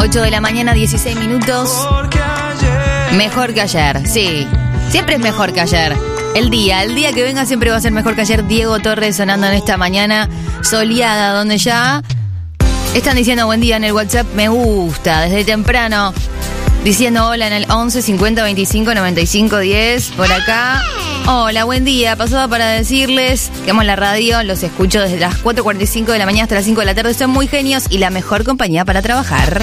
8 de la mañana, 16 minutos. Mejor que ayer, sí. Siempre es mejor que ayer. El día que venga siempre va a ser mejor que ayer. Diego Torres sonando en esta mañana soleada, donde ya están diciendo buen día en el WhatsApp. Me gusta, desde temprano. Diciendo hola en el 11 50 25 95 10. Por acá. Hola, buen día. Pasaba para decirles que amo la radio. Los escucho desde las 4:45 de la mañana hasta las 5 de la tarde. Son muy genios y la mejor compañía para trabajar.